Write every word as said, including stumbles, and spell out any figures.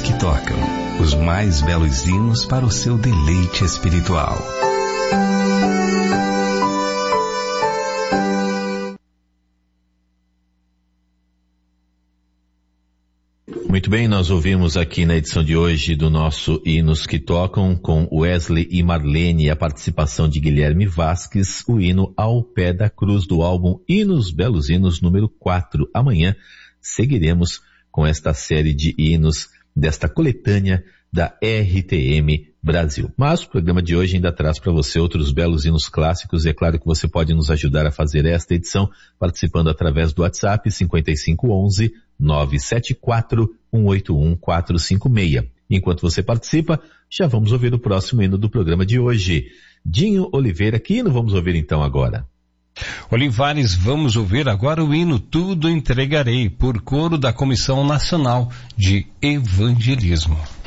que tocam, os mais belos hinos para o seu deleite espiritual. Muito bem, nós ouvimos aqui na edição de hoje do nosso Hinos que Tocam, com Wesley e Marlene, a participação de Guilherme Vasques, o hino Ao Pé da Cruz, do álbum Hinos Belos Hinos número quatro. Amanhã seguiremos com esta série de hinos desta coletânea da R T M Brasil. Mas o programa de hoje ainda traz para você outros belos hinos clássicos, e é claro que você pode nos ajudar a fazer esta edição participando através do WhatsApp cinco cinco um um, nove sete quatro, um oito um quatro cinco seis. Enquanto você participa, já vamos ouvir o próximo hino do programa de hoje. Dinho Oliveira, que hino vamos ouvir então agora? Olivares, vamos ouvir agora o hino Tudo Entregarei, por coro da Comissão Nacional de Evangelismo.